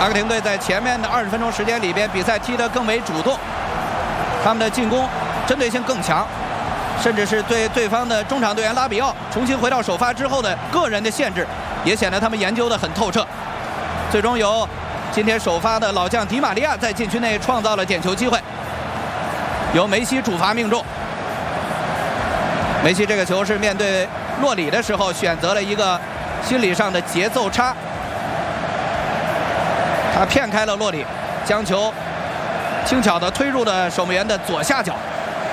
阿根廷队在前面的20分钟时间里边，比赛踢得更为主动，他们的进攻针对性更强，甚至是对对方的中场队员拉比奥重新回到首发之后的个人的限制，也显得他们研究得很透彻。最终由今天首发的老将迪玛利亚在禁区内创造了点球机会，由梅西主罚命中。梅西这个球是面对洛里的时候选择了一个心理上的节奏差，他骗开了洛里，将球轻巧地推入了守门员的左下角。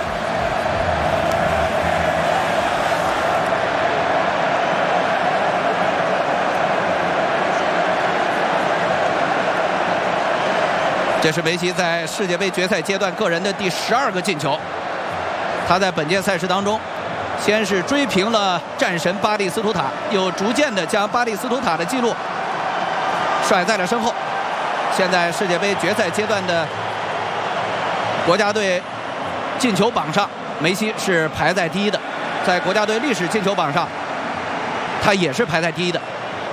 这是梅西在世界杯决赛阶段个人的第12个进球。他在本届赛事当中，先是追平了战神巴蒂斯图塔，又逐渐的将巴蒂斯图塔的记录甩在了身后。现在世界杯决赛阶段的国家队进球榜上，梅西是排在第一的，在国家队历史进球榜上，他也是排在第一的。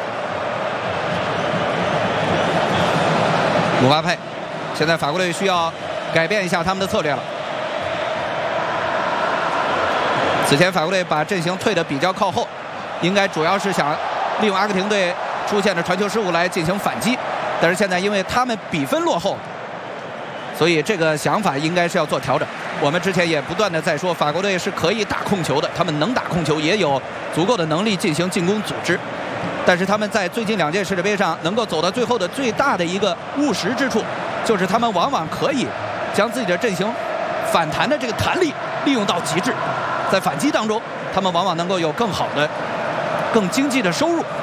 姆巴佩。现在法国队需要改变一下他们的策略了。此前法国队把阵型退得比较靠后，应该主要是想利用阿根廷队出现的传球失误来进行反击，但是现在因为他们比分落后，所以这个想法应该是要做调整。我们之前也不断的在说，法国队是可以打控球的，他们能打控球，也有足够的能力进行进攻组织，但是他们在最近2届世界杯上能够走到最后的最大的一个务实之处，就是他们往往可以将自己的阵型反弹的这个弹力利用到极致，在反击当中，他们往往能够有更好的、更经济的收入。